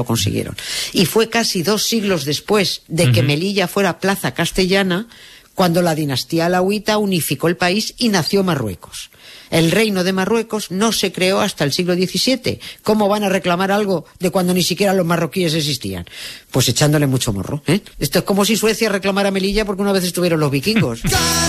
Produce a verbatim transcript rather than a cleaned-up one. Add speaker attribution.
Speaker 1: lo consiguieron. Y fue casi dos siglos después de que uh-huh. Melilla fuera plaza castellana cuando la dinastía alauita unificó el país y nació Marruecos. El reino de Marruecos no se creó hasta el siglo diecisiete. ¿Cómo van a reclamar algo de cuando ni siquiera los marroquíes existían? Pues echándole mucho morro, ¿eh? Esto es como si Suecia reclamara Melilla porque una vez estuvieron los vikingos.